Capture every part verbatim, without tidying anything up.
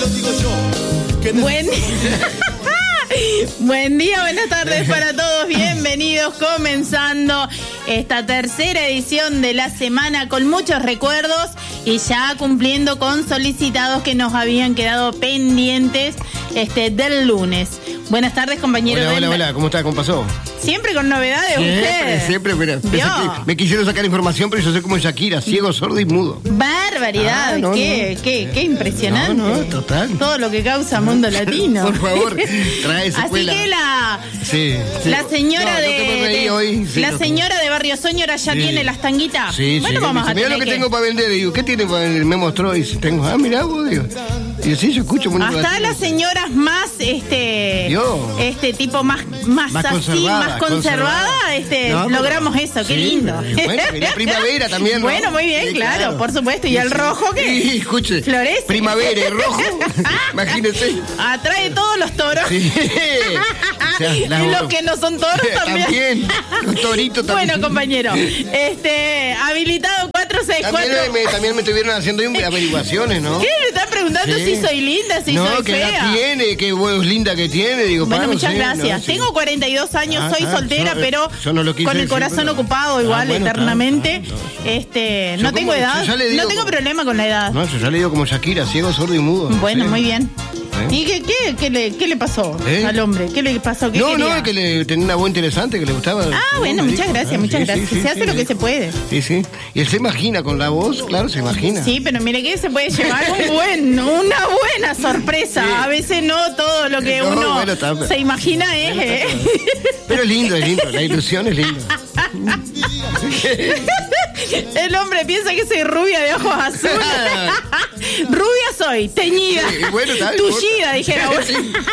lo digo yo. Que Buen Buen día, buenas tardes para todos, bienvenidos, comenzando esta tercera edición de la semana con muchos recuerdos y ya cumpliendo con solicitados que nos habían quedado pendientes este del lunes. Buenas tardes, compañero. Hola, hola, hola, ¿cómo está? ¿Cómo pasó? Siempre con novedades, Siempre, usted. siempre, mira. Me quisieron sacar información, pero yo soy como Shakira, ciego, sordo y mudo. Barbaridad, Ah, no, qué, no. qué, qué impresionante. No, no, total. Todo lo que causa Mundo Latino. Por favor, trae secuela. Así que la, sí, sí. la señora no, de, no que me reí de- hoy, sí, la no, señora de Barrio Soñora ya sí. tiene las tanguitas. Sí, bueno, sí. vamos a Mira tener lo que, que tengo para vender. Digo, ¿qué tiene para vender? Me mostró y tengo, ah, mirá vos, digo. Y sí, yo escucho Mundo hasta Latino. las señoras más, este, Dios. este tipo más, más, Más así, conservada, más conservada, conservada. este, No, pero- logramos eso, qué sí, lindo. pero bueno, venía primavera también, ¿no? Bueno, muy bien, Sí, claro, claro. por supuesto. ¿Y Sí, el sí. rojo qué? Sí, escuche. Florece. Primavera y rojo. Imagínese. Atrae todos los toros. Sí. O sea, y las- los que no son toros también. También. Los toritos también. Bueno, compañero, este, habilitado cuatro seis cuatro. También me, también me estuvieron haciendo averiguaciones, ¿no? ¿Qué? Me están preguntando Sí. si soy linda, si no, soy que fea. la tiene, qué huevos linda que tiene. Digo, Bueno, pa, no muchas sé, gracias. no, sí. Tengo cuarenta y dos años, Ah, soy ah, soltera, yo- pero yo no lo quise con el decir, corazón pero- ocupado igual, Ah, bueno, eternamente. está, está, Este, Yo no tengo como- edad, yo ya le digo no tengo como- problema con la edad. No, yo ya le digo como Shakira, ciego, sordo y mudo. Bueno, Sí. muy bien. ¿Eh? ¿Y qué, qué, qué le, qué le pasó ¿Eh? al hombre? ¿Qué le pasó? ¿Qué No, quería? no, que le tenía una voz interesante, que le gustaba. Ah, bueno, me muchas dijo. gracias, Ah, muchas sí, gracias. sí, sí, se hace sí, lo me que se dijo. puede. Sí, sí. Y él se imagina con la voz, claro, se imagina. Sí, pero mire que se puede llevar un buen, una buena sorpresa. Sí. A veces no todo lo que No, uno bueno, está, pero- se imagina es. ¿eh? Pero es lindo, es lindo, la ilusión es linda. El hombre piensa que soy rubia de ojos azules. Rubia soy, teñida, Sí, bueno, está, tullida, importa. dijera vos.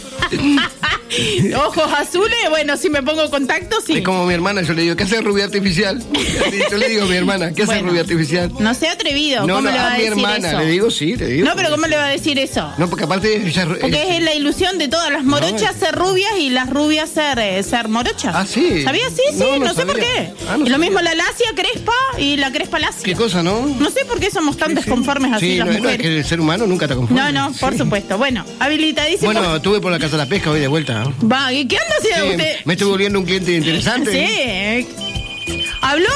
Ojos azules, bueno, si me pongo contacto, sí. Es como mi hermana, yo le digo, ¿qué hace rubia artificial? Así, yo le digo a mi hermana, ¿qué hace Bueno, rubia artificial? No sea atrevido, No, ¿cómo no, le va a a mi decir hermana, eso? le digo sí, le digo. No, pero ¿cómo le va a decir eso? No, porque aparte ella Porque es la ilusión de todas las morochas No, ser rubias y las rubias ser, eh, ser morochas. Ah, ¿sí? ¿Sabías? Sí, sí, No, no, no sé por sabía. qué. Ah, no y lo sabía. mismo la lacia crespa y la crespa lacia. ¿Qué cosa, no? No sé por qué somos tan Sí, sí. desconformes así Sí, las no, no, es mujeres. que el ser humano nunca está conforme. No, no, por Sí. supuesto. Bueno, habilitadísimo. Bueno, estuve por la Casa de la Pesca hoy de vuelta, ¿no? Va, ¿y qué anda haciendo Sí, usted? me estoy volviendo un cliente interesante. Sí. eh. ¿Habló?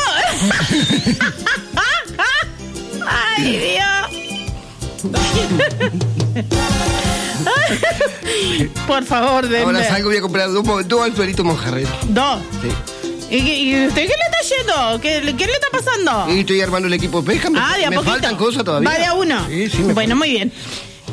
¡Ay, Dios! Por favor, denme. Ahora salgo, voy a comprar dos, mo- dos altueritos mojarreros. Dos. Sí. ¿Y, qué- y usted qué le está yendo? ¿Qué, le- qué le está pasando? Y estoy armando el equipo de pesca. Me, Ah, de a me poquito. faltan cosas todavía. Va de a uno. Sí, sí, me Bueno, faltan. muy bien.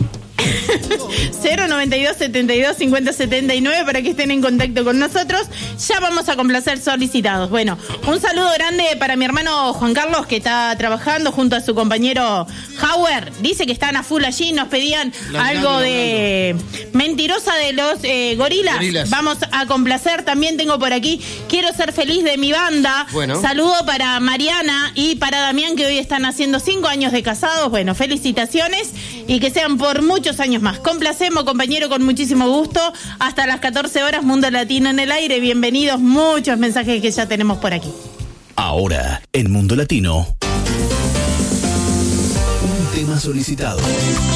cero noventa y dos setenta y dos cincuenta setenta y nueve para que estén en contacto con nosotros. Ya vamos a complacer solicitados. Bueno, un saludo grande para mi hermano Juan Carlos, que está trabajando junto a su compañero Howard. Dice que están a full allí. Nos pedían Laburando, algo de Mentirosa de los eh, gorilas. Gorilas. Vamos a complacer. También tengo por aquí Quiero ser feliz de mi banda. Bueno. Saludo para Mariana y para Damián, que hoy están haciendo cinco años de casados. Bueno, felicitaciones y que sean por muchos años más. Complacemos, compañero, con muchísimo gusto. Hasta las catorce horas, Mundo Latino en el aire. Bienvenidos. Muchos mensajes que ya tenemos por aquí. Ahora, en Mundo Latino, un tema solicitado.